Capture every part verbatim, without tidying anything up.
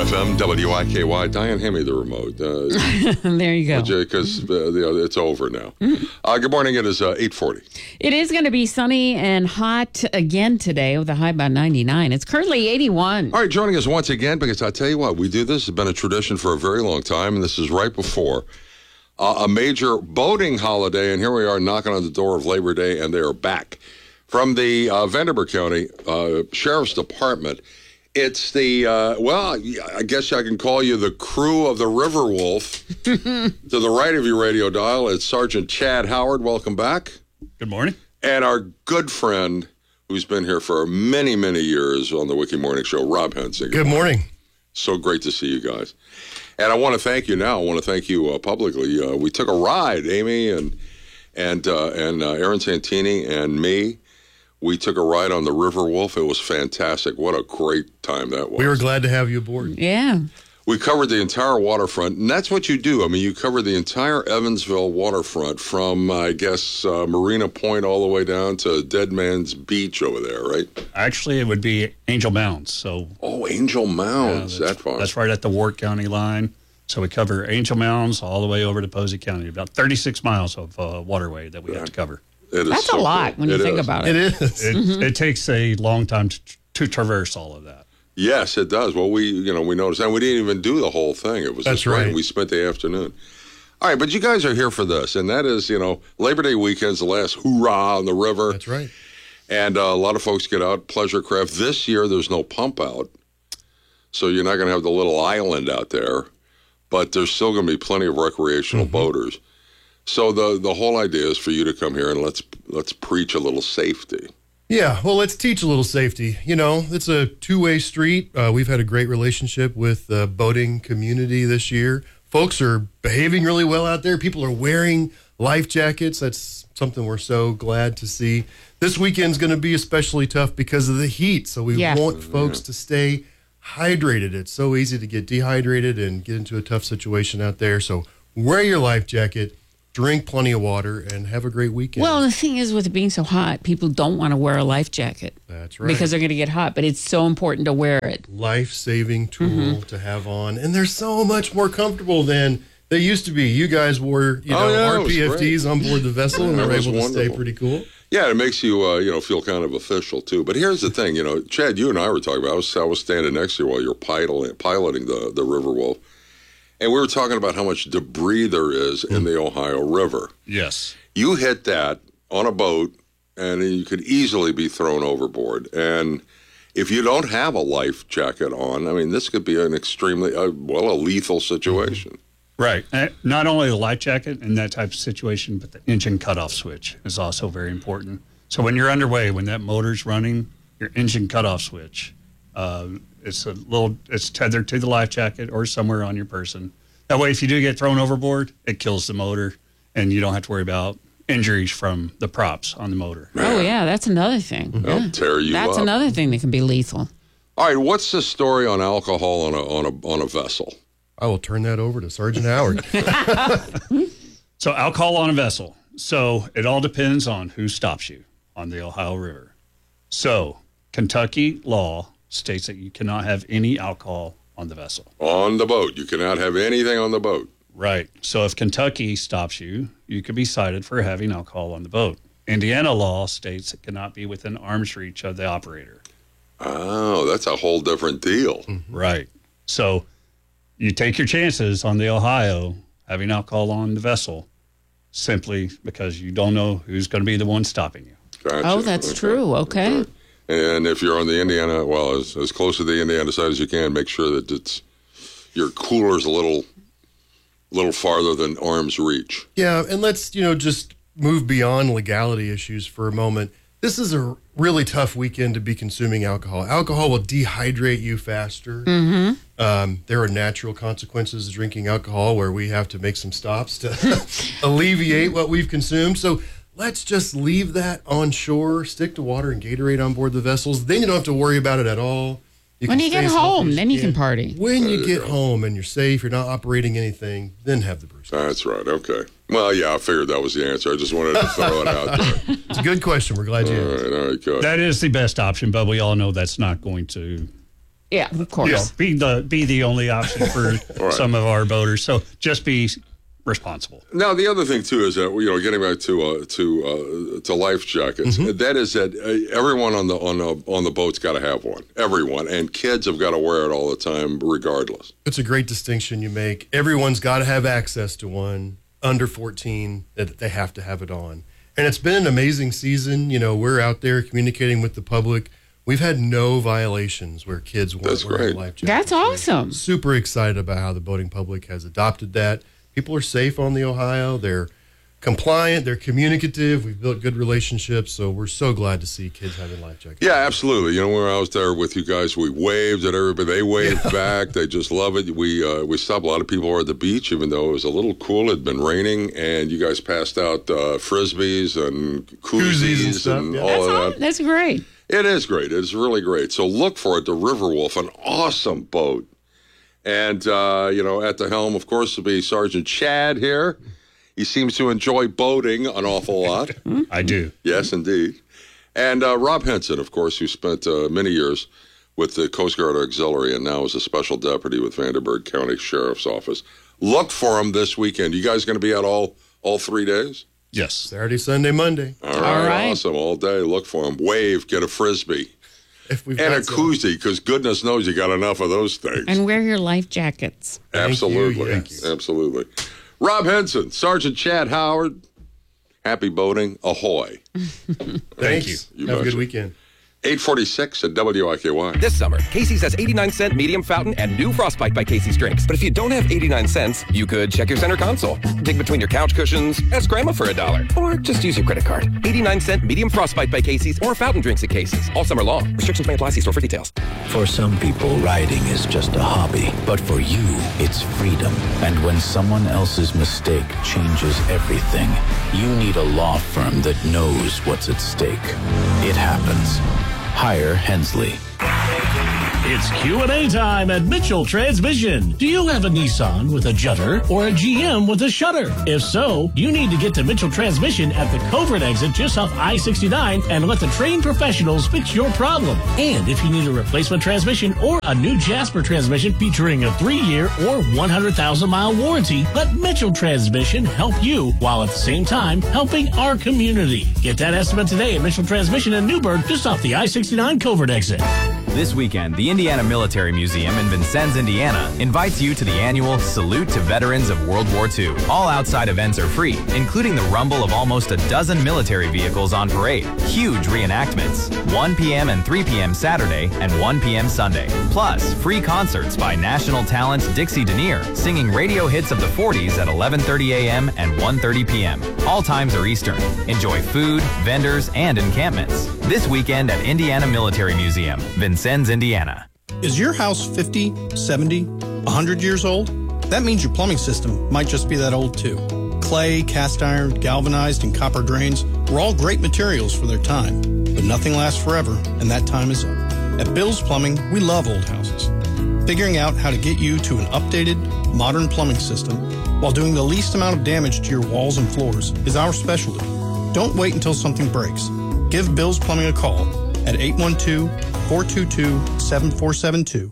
F M, W I K Y. Diane, hand me the remote. Uh, there you go. Because uh, it's over now. Uh, good morning. It is uh, eight forty. It is going to be sunny and hot again today with a high about ninety-nine. It's currently eighty-one. All right, joining us once again, because I tell you what, we do this. It's been a tradition for a very long time, and this is right before uh, a major boating holiday. And here we are knocking on the door of Labor Day, and they are back. From the uh, Vanderburgh County uh, Sheriff's Department, it's the, uh, well, I guess I can call you the crew of the River Wolf. To the right of your radio dial, it's Sergeant Chad Howard. Welcome back. Good morning. And our good friend, who's been here for many, many years on the Wiki Morning Show, Rob Henson. Good morning. So great to see you guys. And I want to thank you now. I want to thank you uh, publicly. Uh, we took a ride, Amy and and uh, and uh, Aaron Santini and me. We took a ride on the River Wolf. It was fantastic. What a great time that was. We were glad to have you aboard. Yeah. We covered the entire waterfront, and that's what you do. I mean, you cover the entire Evansville waterfront from, I guess, uh, Marina Point all the way down to Dead Man's Beach over there, right? Actually, it would be Angel Mounds. So, oh, Angel Mounds, yeah, that far. That's right at the Warwick County line. So we cover Angel Mounds all the way over to Posey County. About thirty-six miles of uh, waterway that we yeah. have to cover. It is That's so a lot cool. when you it think is. about it. It is. It, mm-hmm. it takes a long time to, to traverse all of that. Yes, it does. Well, we, you know, we noticed, and we didn't even do the whole thing. It was That's just right. right. We spent the afternoon. All right, but you guys are here for this, and that is, you know, Labor Day weekend's the last hoorah on the river. That's right. And uh, a lot of folks get out, pleasure craft. This year, there's no pump out, so you're not going to have the little island out there, but there's still going to be plenty of recreational mm-hmm. boaters. So the the whole idea is for you to come here and let's let's preach a little safety. Yeah, well, let's teach a little safety. You know, it's a two-way street. Uh, we've had a great relationship with the boating community this year. Folks are behaving really well out there. People are wearing life jackets. That's something we're so glad to see. This weekend's going to be especially tough because of the heat, so we yeah. want folks to stay hydrated. It's so easy to get dehydrated and get into a tough situation out there. So wear your life jacket. Drink plenty of water, and have a great weekend. Well, the thing is, with it being so hot, people don't want to wear a life jacket. That's right. Because they're going to get hot, but it's so important to wear it. Life-saving tool mm-hmm. to have on, and they're so much more comfortable than they used to be. You guys wore, you know, oh, yeah, R P F Ds on board the vessel, and were able to wonderful. stay pretty cool. Yeah, it makes you, uh, you know, feel kind of official, too. But here's the thing, you know, Chad, you and I were talking about, I was, I was standing next to you while you were piloting, piloting the, the River Wolf. And we were talking about how much debris there is in the Ohio River. Yes. You hit that on a boat, and you could easily be thrown overboard. And if you don't have a life jacket on, I mean, this could be an extremely, uh, well, a lethal situation. Right. And not only the life jacket in that type of situation, but the engine cutoff switch is also very important. So when you're underway, when that motor's running, your engine cutoff switch, uh, it's a little, it's tethered to the life jacket or somewhere on your person. That way, if you do get thrown overboard, it kills the motor, and you don't have to worry about injuries from the props on the motor. Oh, yeah, that's another thing. They'll yeah. tear you That's up. another thing that can be lethal. All right, what's the story on alcohol on a on a on a vessel? I will turn that over to Sergeant Howard. So alcohol on a vessel. So it all depends on who stops you on the Ohio River. So Kentucky law states that you cannot have any alcohol on the vessel. On the boat. You cannot have anything on the boat. Right. So if Kentucky stops you, you could be cited for having alcohol on the boat. Indiana law states it cannot be within arm's reach of the operator. Oh, that's a whole different deal. Mm-hmm. Right. So you take your chances on the Ohio having alcohol on the vessel simply because you don't know who's going to be the one stopping you. Gotcha. Oh, that's okay. true. Okay. okay. And if you're on the Indiana, well, as, as close to the Indiana side as you can, make sure that it's your cooler's a little, little farther than arm's reach. Yeah, and let's, you know, just move beyond legality issues for a moment. This is a really tough weekend to be consuming alcohol. Alcohol will dehydrate you faster. Mm-hmm. Um, there are natural consequences of drinking alcohol where we have to make some stops to alleviate what we've consumed. So let's just leave that on shore, stick to water and Gatorade on board the vessels. Then you don't have to worry about it at all. You when can you get stay home, as then you can. can party. When you get home and you're safe, you're not operating anything, then have the brews. That's right. Okay. Well, yeah, I figured that was the answer. I just wanted to throw it out there. It's a good question. We're glad you All asked. right. All right. Good. That is the best option, but we all know that's not going to Yeah, of course. You know, be the be the only option for Right. some of our boaters. So just be responsible. Now, the other thing too is that, you know, getting back to uh, to uh, to life jackets, that is that uh, everyone on the on the on the boat's got to have one. Everyone, and kids have got to wear it all the time, regardless. It's a great distinction you make. Everyone's got to have access to one. Under fourteen, that they have to have it on. And it's been an amazing season. You know, we're out there communicating with the public. We've had no violations where kids weren't That's wearing great. life jackets. That's awesome. Super excited about how the boating public has adopted that. People are safe on the Ohio. They're compliant. They're communicative. We've built good relationships. So we're so glad to see kids having life jackets. Yeah, absolutely. You know, when I was there with you guys, we waved at everybody. They waved back. They just love it. We uh, we stopped. A lot of people were at the beach, even though it was a little cool. It had been raining, and you guys passed out uh, frisbees and koozies, Koozies and and, stuff, yeah. all That's, of all, that. that's great. It is great. It's really great. So look for it. The Riverwolf, an awesome boat. And, uh, you know, at the helm, of course, will be Sergeant Chad here. He seems to enjoy boating an awful lot. I do. Yes, indeed. And uh, Rob Henson, of course, who spent uh, many years with the Coast Guard Auxiliary and now is a special deputy with Vanderburgh County Sheriff's Office. Look for him this weekend. You guys going to be out all, all three days? Yes. Saturday, Sunday, Monday. All right, All right. Awesome. All day. Look for him. Wave, get a Frisbee. If we've And a got some. koozie, because goodness knows you got enough of those things. And wear your life jackets. Thank you, Absolutely. thank you. Absolutely. Rob Henson, Sergeant Chad Howard, happy boating. Ahoy. Thanks. you. You Have a betcha. good weekend. eight forty-six at W I K Y. This summer, Casey's has eighty-nine cent medium fountain and new Frostbite by Casey's drinks. But if you don't have eighty-nine cents, you could check your center console, dig between your couch cushions, ask Grandma for a dollar, or just use your credit card. eighty-nine cent medium Frostbite by Casey's or fountain drinks at Casey's all summer long. Restrictions may apply. See store for details. For some people, riding is just a hobby. But for you, it's freedom. And when someone else's mistake changes everything, you need a law firm that knows what's at stake. It happens. Hire Hensley. It's Q and A time at Mitchell Transmission. Do you have a Nissan with a judder or a G M with a shutter? If so, you need to get to Mitchell Transmission at the Covert exit just off I sixty-nine and let the trained professionals fix your problem. And if you need a replacement transmission or a new Jasper transmission featuring a three-year or one hundred thousand mile warranty, let Mitchell Transmission help you while at the same time helping our community. Get that estimate today at Mitchell Transmission in Newburgh just off the I sixty-nine Covert exit. This weekend, the Indiana Military Museum in Vincennes, Indiana, invites you to the annual Salute to Veterans of World War Two. All outside events are free, including the rumble of almost a dozen military vehicles on parade, huge reenactments, one p.m. and three p.m. Saturday and one p.m. Sunday. Plus, free concerts by national talent Dixie Denier, singing radio hits of the forties at eleven thirty a.m. and one thirty p.m. All times are Eastern. Enjoy food, vendors, and encampments. This weekend at Indiana Military Museum, Vincennes, Indiana. Is your house fifty, seventy, one hundred years old? That means your plumbing system might just be that old too. Clay, cast iron, galvanized, and copper drains were all great materials for their time, but nothing lasts forever, and that time is up. At Bill's Plumbing, we love old houses. Figuring out how to get you to an updated, modern plumbing system while doing the least amount of damage to your walls and floors is our specialty. Don't wait until something breaks. Give Bill's Plumbing a call at eight one two, four two two, seven four seven two.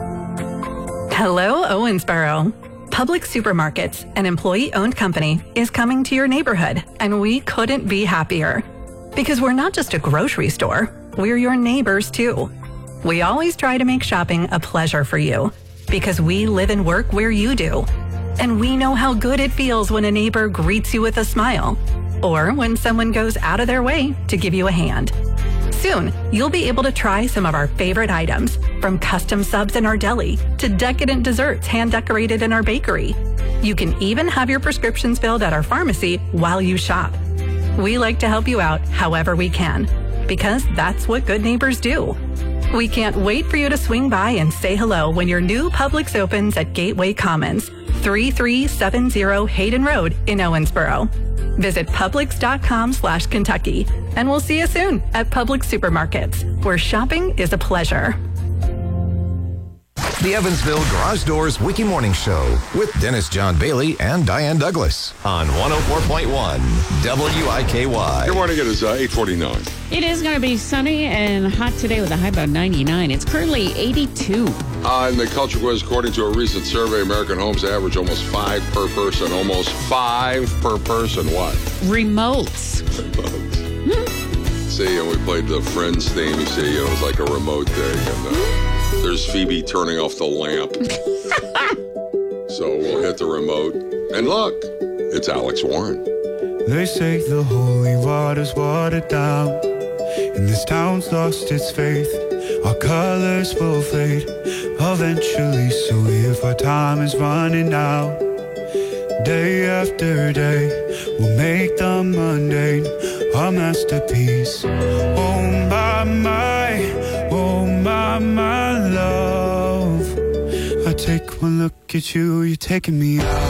Hello, Owensboro. Public Supermarkets, an employee-owned company, is coming to your neighborhood, and we couldn't be happier. Because we're not just a grocery store, we're your neighbors too. We always try to make shopping a pleasure for you, because we live and work where you do. And we know how good it feels when a neighbor greets you with a smile, or when someone goes out of their way to give you a hand. Soon, you'll be able to try some of our favorite items, from custom subs in our deli to decadent desserts hand-decorated in our bakery. You can even have your prescriptions filled at our pharmacy while you shop. We like to help you out however we can, because that's what good neighbors do. We can't wait for you to swing by and say hello when your new Publix opens at Gateway Commons, thirty-three seventy Hayden Road in Owensboro. Visit Publix.com slash Kentucky, and we'll see you soon at Publix Supermarkets, where shopping is a pleasure. The Evansville Garage Doors Wiki Morning Show with Dennis John Bailey and Diane Douglas on one oh four point one W I K Y. Good morning. It is uh, eight forty-nine. It is going to be sunny and hot today with a high about ninety-nine. It's currently eighty-two. Uh, in the Culture Quiz, according to a recent survey, American homes average almost five per person. Almost five per person. What? Remotes. See, and we played the Friends theme. You see, it was like a remote day. And uh, there's Phoebe turning off the lamp. So we'll hit the remote. And look, it's Alex Warren. They say the holy water's watered down, and this town's lost its faith. Our colors will fade eventually, so if our time is running out, day after day, we'll make the mundane our masterpiece. Oh my, my, oh my, my love. I take one look at you, you're taking me out.